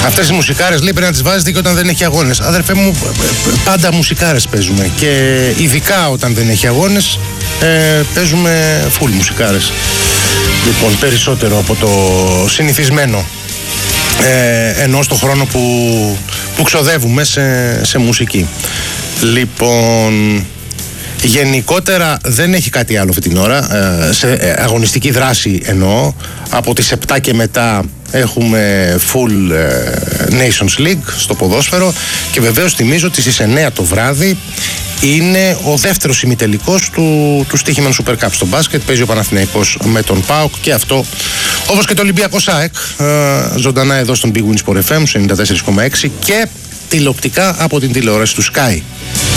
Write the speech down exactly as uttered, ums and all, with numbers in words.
Αυτές οι μουσικάρες λέει πρέπει να τις βάζετε και όταν δεν έχει αγώνες. Αδερφέ μου, πάντα μουσικάρες παίζουμε. Και ειδικά όταν δεν έχει αγώνες, ε, παίζουμε full μουσικάρες. Λοιπόν, περισσότερο από το συνηθισμένο. Ε, ενώ στον χρόνο που, που ξοδεύουμε σε, σε μουσική. Λοιπόν, γενικότερα δεν έχει κάτι άλλο αυτή την ώρα, ε, σε αγωνιστική δράση εννοώ. Από τις επτά και μετά έχουμε full ε, Nations League στο ποδόσφαιρο και βεβαίως θυμίζω ότι στις εννιά το βράδυ είναι ο δεύτερος ημιτελικός του, του στοίχημεν Super Cup στο μπάσκετ. Παίζει ο Παναθηναϊκός με τον ΠΑΟΚ και αυτό, όπως και το Ολυμπιακός ΑΕΚ, ε, ζωντανά εδώ στον Big Win Sport εφ εμ ενενήντα τέσσερα κόμμα έξι και τηλεοπτικά από την τηλεόραση του Sky.